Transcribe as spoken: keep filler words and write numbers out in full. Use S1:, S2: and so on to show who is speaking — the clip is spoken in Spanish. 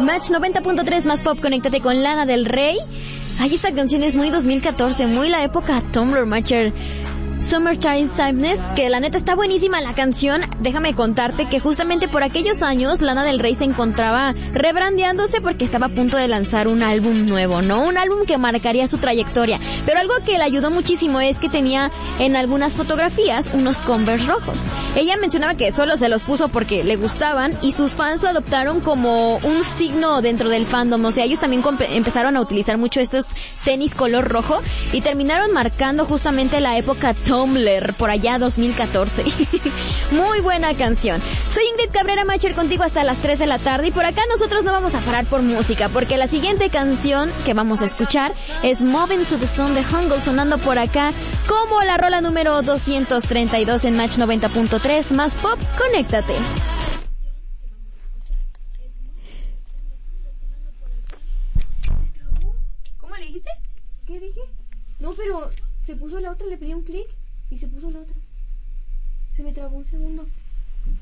S1: Match noventa punto tres más pop, conéctate con Lana del Rey. Ay, esta canción es muy dos mil catorce, muy la época Tumblr, Matcher. Summertime Sadness, que la neta está buenísima la canción. Déjame contarte que justamente por aquellos años Lana del Rey se encontraba rebrandeándose porque estaba a punto de lanzar un álbum nuevo, ¿no? Un álbum que marcaría su trayectoria. Pero algo que le ayudó muchísimo es que tenía en algunas fotografías unos Converse rojos. Ella mencionaba que solo se los puso porque le gustaban y sus fans lo adoptaron como un signo dentro del fandom. O sea, ellos también empezaron a utilizar mucho estos tenis color rojo y terminaron marcando justamente la época Tumblr, por allá dos mil catorce. Muy buena canción. Soy Ingrid Cabrera, Matcher, contigo hasta las tres de la tarde, y por acá nosotros no vamos a parar por música, porque la siguiente canción que vamos a escuchar es Moving to the Sun de Jungle, sonando por acá como la rola número doscientos treinta y dos en Match noventa punto tres más pop, conéctate.
S2: ¿Cómo le dijiste?
S3: ¿Qué dije? No, pero se puso la otra, le pedí un clic y se puso la otra. Se me trabó un segundo.